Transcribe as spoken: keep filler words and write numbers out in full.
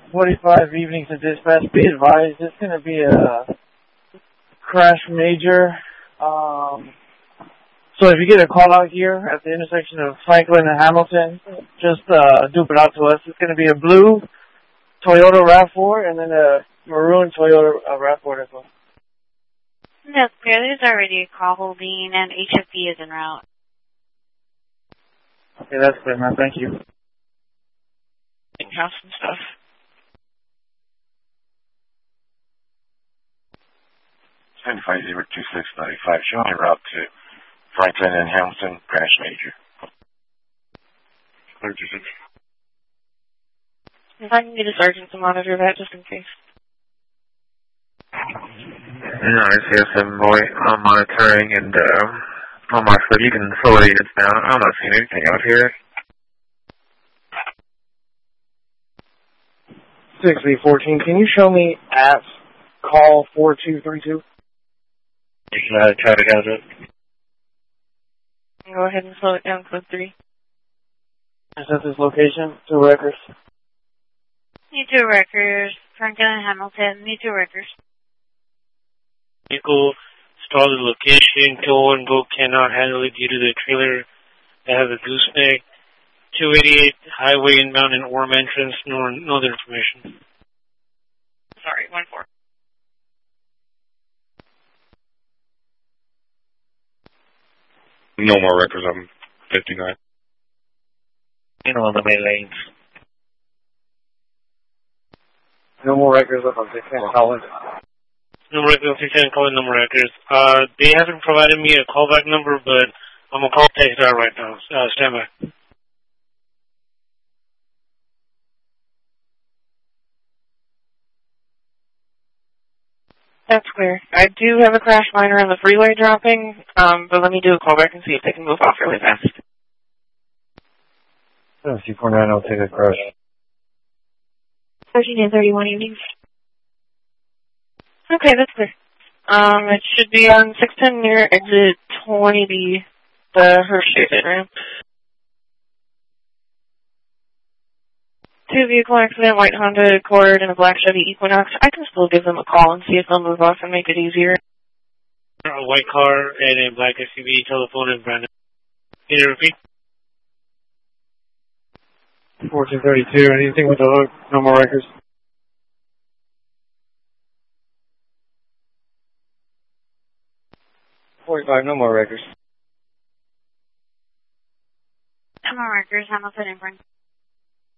forty-five evening to dispatch. Be advised, it's going to be a crash major. Um, so if you get a call out here at the intersection of Franklin and Hamilton, just uh, dupe it out to us. It's going to be a blue Toyota RAV four and then a maroon Toyota uh, RAV four as well. That's clear. There's already a call holding and H F D is en route. Okay, that's clear, man. Thank you. House and stuff. seventy-five zero two six nine five, showing a route to Franklin and Hamilton, crash major. If I can get a sergeant to monitor that just in case. No, I see some boy I'm monitoring and uh, on my foot. You can slow the units down. I'm not seeing anything out here. six B fourteen, can you show me at call four two three two? You can uh, try to get it. Go ahead and slow it down, code three. Is that this location? Two records. Need two records. Franklin and Hamilton. Need two records. Vehicle stalled the location. Kill one boat cannot handle it due to the trailer that has a gooseneck. two eighty-eight highway inbound and Orm entrance. No, no other information. Sorry, one four. No more records. I'm fifty-nine. You know, on the main lanes. No more records up on six ten Collins. No records on six ten calling no more records. Uh, they haven't provided me a callback number, but I'm going to call text out right now. Uh, stand by. That's clear. I do have a crash liner on the freeway dropping, um, but let me do a callback and see if they can move off really fast. C four nine, I'll take a crash. thirteen and thirty-one evenings. Okay, that's clear. Um, it should be on six ten near exit twenty B, the Hirsch exit ramp. Two vehicle accident, white Honda Accord and a black Chevy Equinox. I can still give them a call and see if they'll move off and make it easier. A white car and a black S U V, telephone and Brandon. Can you repeat? fourteen thirty-two, anything with the hook? No more records? forty-five, no more records. No more records. Hamilton and Franklin.